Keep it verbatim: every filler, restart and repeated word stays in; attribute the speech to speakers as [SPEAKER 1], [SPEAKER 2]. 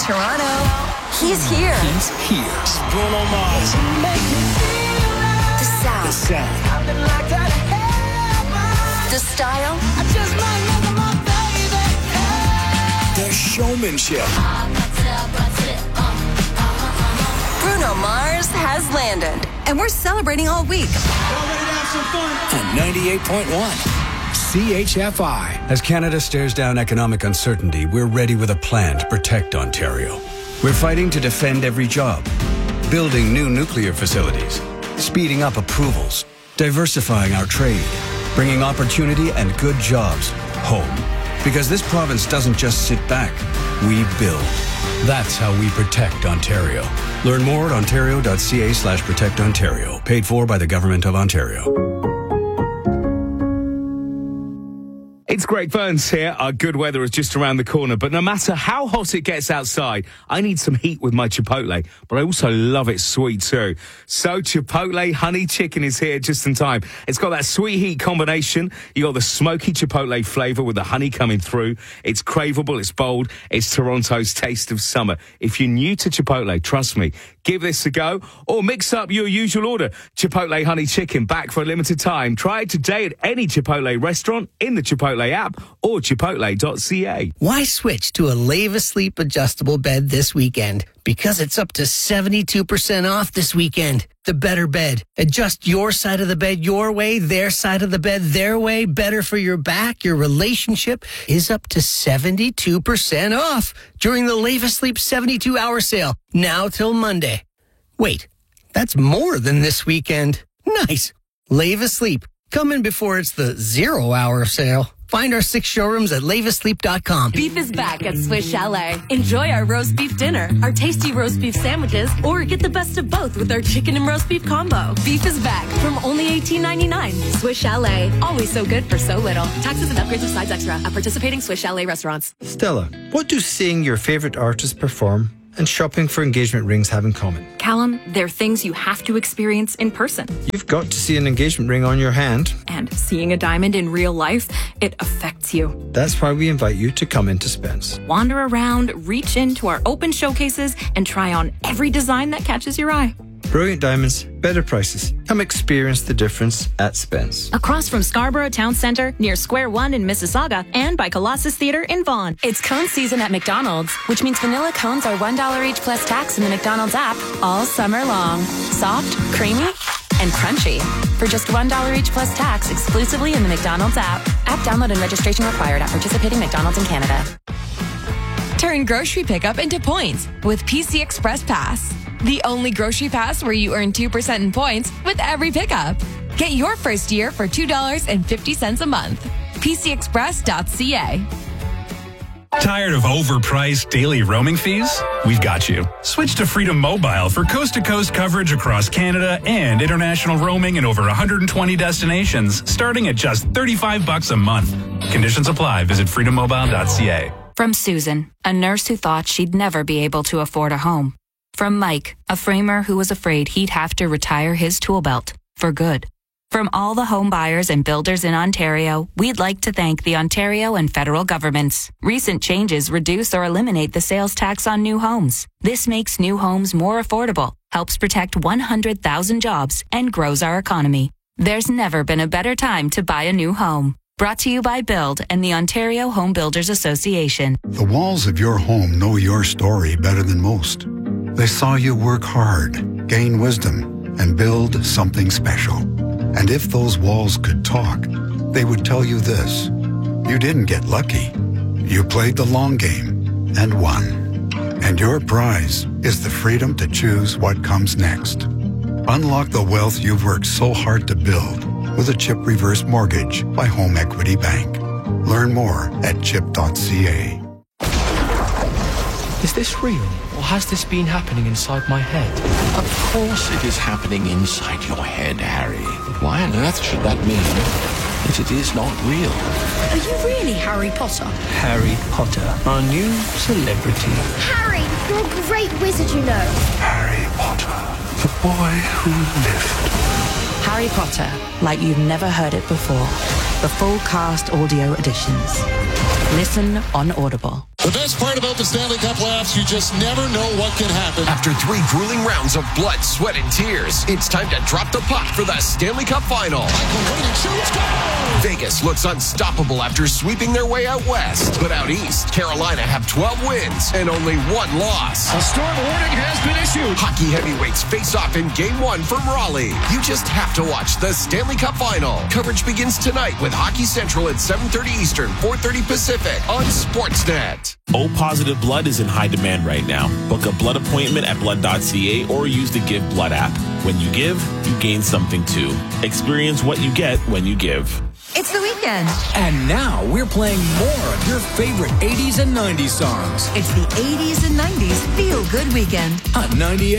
[SPEAKER 1] Toronto. He's here.
[SPEAKER 2] He's here. It's Bruno Mars.
[SPEAKER 1] The sound.
[SPEAKER 2] The sound.
[SPEAKER 1] The style.
[SPEAKER 2] The showmanship.
[SPEAKER 1] Bruno Mars has landed. And we're celebrating all week.
[SPEAKER 2] On ninety-eight point one. C H F I.
[SPEAKER 3] As Canada stares down economic uncertainty, we're ready with a plan to protect Ontario. We're fighting to defend every job, building new nuclear facilities, speeding up approvals, diversifying our trade, bringing opportunity and good jobs home. Because this province doesn't just sit back, we build. That's how we protect Ontario. Learn more at ontario.ca slash protect Ontario. Paid for by the Government of Ontario.
[SPEAKER 4] It's Greg Burns here. Our good weather is just around the corner, but no matter how hot it gets outside, I need some heat with my Chipotle, but I also love it sweet too. So Chipotle Honey Chicken is here just in time. It's got that sweet heat combination. You got the smoky Chipotle flavor with the honey coming through. It's craveable, it's bold, it's Toronto's taste of summer. If you're new to Chipotle, trust me, give this a go or mix up your usual order. Chipotle Honey Chicken back for a limited time. Try it today at any Chipotle restaurant, in the Chipotle app or chipotle dot c a.
[SPEAKER 5] Why switch to a Leva Sleep adjustable bed this weekend? Because it's up to seventy-two percent off this weekend. The better bed. Adjust your side of the bed your way, their side of the bed their way. Better for your back, your relationship is up to seventy-two percent off during the Leva Sleep seventy-two hour sale. Now till Monday. Wait, that's more than this weekend. Nice. Leva Sleep. Come in before it's the zero hour sale. Find our six showrooms at leva sleep dot com.
[SPEAKER 6] Beef is back at Swiss Chalet. Enjoy our roast beef dinner, our tasty roast beef sandwiches, or get the best of both with our chicken and roast beef combo. Beef is back from only eighteen ninety-nine. Swiss Chalet. Always so good for so little. Taxes and upgrades of sides extra at participating Swiss Chalet restaurants.
[SPEAKER 7] Stella, what do seeing your favorite artist perform and shopping for engagement rings have in common?
[SPEAKER 8] Callum, they're things you have to experience in person.
[SPEAKER 7] You've got to see an engagement ring on your hand.
[SPEAKER 8] And seeing a diamond in real life, it affects you.
[SPEAKER 7] That's why we invite you to come into Spence.
[SPEAKER 8] Wander around, reach into our open showcases, and try on every design that catches your eye.
[SPEAKER 7] Brilliant diamonds, better prices. Come experience the difference at Spence.
[SPEAKER 8] Across from Scarborough Town Centre, near Square One in Mississauga, and by Colossus Theatre in Vaughan.
[SPEAKER 6] It's cone season at McDonald's, which means vanilla cones are one dollar each plus tax in the McDonald's app all summer long. Soft, creamy, and crunchy. For just one dollar each plus tax exclusively in the McDonald's app. App download and registration required at participating McDonald's in Canada.
[SPEAKER 9] Turn grocery pickup into points with P C Express Pass. The only grocery pass where you earn two percent in points with every pickup. Get your first year for two dollars and fifty cents a month. p c express dot c a.
[SPEAKER 10] Tired of overpriced daily roaming fees? We've got you. Switch to Freedom Mobile for coast-to-coast coverage across Canada and international roaming in over one hundred twenty destinations, starting at just thirty-five bucks a month. Conditions apply. Visit freedom mobile dot c a.
[SPEAKER 8] From Susan, a nurse who thought she'd never be able to afford a home. From Mike, a framer who was afraid he'd have to retire his tool belt for good. From all the home buyers and builders in Ontario, we'd like to thank the Ontario and federal governments. Recent changes reduce or eliminate the sales tax on new homes. This makes new homes more affordable, helps protect one hundred thousand jobs, and grows our economy. There's never been a better time to buy a new home. Brought to you by Build and the Ontario Home Builders Association.
[SPEAKER 11] The walls of your home know your story better than most. They saw you work hard, gain wisdom, and build something special. And if those walls could talk, they would tell you this. You didn't get lucky. You played the long game and won. And your prize is the freedom to choose what comes next. Unlock the wealth you've worked so hard to build with a CHIP reverse mortgage by Home Equity Bank. Learn more at chip dot c a.
[SPEAKER 12] Is this real, or has this been happening inside my head?
[SPEAKER 13] Of course it is happening inside your head, Harry. Why on earth should that mean that it is not real?
[SPEAKER 14] Are you really Harry Potter?
[SPEAKER 12] Harry Potter, our new celebrity.
[SPEAKER 14] Harry, you're a great wizard, you know.
[SPEAKER 11] Harry Potter, the boy who lived.
[SPEAKER 15] Harry Potter, like you've never heard it before. The full cast audio editions. Listen on Audible.
[SPEAKER 16] The best part about the Stanley Cup playoffs, you just never know what can happen.
[SPEAKER 17] After three grueling rounds of blood, sweat, and tears, it's time to drop the puck for the Stanley Cup Final.
[SPEAKER 16] Michael Wade shoots, go!
[SPEAKER 17] Vegas looks unstoppable after sweeping their way out west. But out east, Carolina have twelve wins and only one loss.
[SPEAKER 16] A storm warning has been issued.
[SPEAKER 17] Hockey heavyweights face off in Game one from Raleigh. You just have to watch the Stanley Cup Final. Coverage begins tonight with Hockey Central at seven thirty Eastern, four thirty Pacific on Sportsnet.
[SPEAKER 18] O positive blood is in high demand right now. Book a blood appointment at blood dot c a or use the Give Blood app. When you give, you gain something too. Experience what you get when you give.
[SPEAKER 1] It's the weekend.
[SPEAKER 2] And now we're playing more of your favorite eighties and nineties songs.
[SPEAKER 1] It's the eighties and nineties Feel Good Weekend
[SPEAKER 2] on ninety-eight.